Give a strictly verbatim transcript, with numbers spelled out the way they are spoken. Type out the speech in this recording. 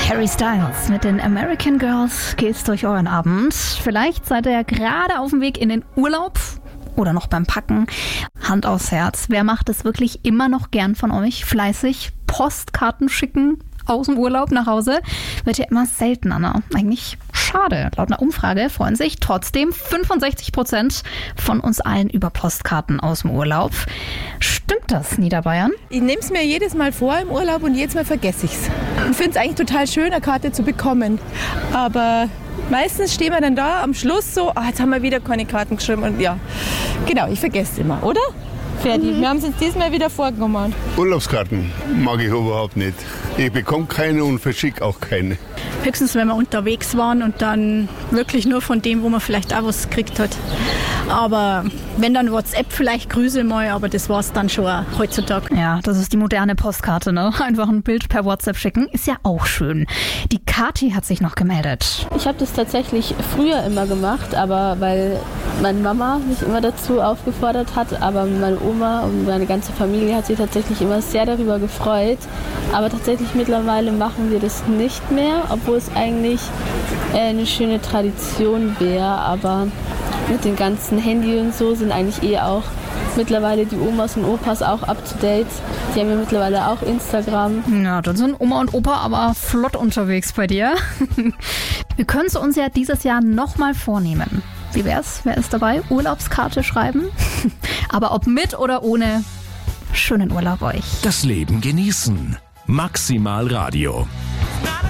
Harry Styles mit den American Girls geht's durch euren Abend. Vielleicht seid ihr ja gerade auf dem Weg in den Urlaub oder noch beim Packen. Hand aufs Herz. Wer macht es wirklich immer noch gern von euch? Fleißig Postkarten schicken aus dem Urlaub nach Hause? Wird ja immer seltener, ne? Eigentlich schade. Laut einer Umfrage freuen sich trotzdem fünfundsechzig Prozent von uns allen über Postkarten aus dem Urlaub. Stimmt das, Niederbayern? Ich nehme es mir jedes Mal vor im Urlaub und jedes Mal vergesse ich es. Ich finde es eigentlich total schön, eine Karte zu bekommen. Aber meistens stehen wir dann da am Schluss so, ah, jetzt haben wir wieder keine Karten geschrieben. Und ja, genau, ich vergesse es immer, oder? Fertig. Mhm. Wir haben es uns diesmal wieder vorgenommen. Urlaubskarten mag ich überhaupt nicht. Ich bekomme keine und verschicke auch keine. Höchstens, wenn wir unterwegs waren und dann wirklich nur von dem, wo man vielleicht auch was gekriegt hat. Aber wenn dann WhatsApp, vielleicht Grüße mal, aber das war's dann schon heutzutage. Ja, das ist die moderne Postkarte, ne? Einfach ein Bild per WhatsApp schicken, ist ja auch schön. Die Kathi hat sich noch gemeldet. Ich habe das tatsächlich früher immer gemacht, aber weil meine Mama mich immer dazu aufgefordert hat, aber meine Oma und meine ganze Familie hat sich tatsächlich immer sehr darüber gefreut. Aber tatsächlich mittlerweile machen wir das nicht mehr, obwohl es eigentlich eine schöne Tradition wäre, aber mit dem ganzen Handy und so sind eigentlich eh auch mittlerweile die Omas und Opas auch up to date. Die haben ja mittlerweile auch Instagram. Ja, dann sind Oma und Opa aber flott unterwegs bei dir. Wir können es uns ja dieses Jahr nochmal vornehmen. Wie wär's? Wer ist dabei? Urlaubskarte schreiben? Aber ob mit oder ohne, schönen Urlaub euch. Das Leben genießen. Maximal Radio.